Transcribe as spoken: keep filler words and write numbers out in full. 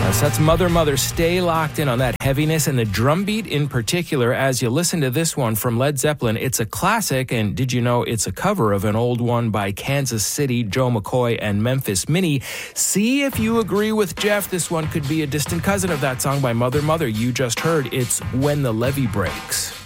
So that's Mother Mother. Stay locked in on that heaviness and the drum beat in particular as you listen to this one from Led Zeppelin. It's a classic, and did you know it's a cover of an old one by Kansas City, Joe McCoy, and Memphis Minnie. See if you agree with Jeff. This one could be a distant cousin of that song by Mother Mother you just heard. It's When the Levee Breaks.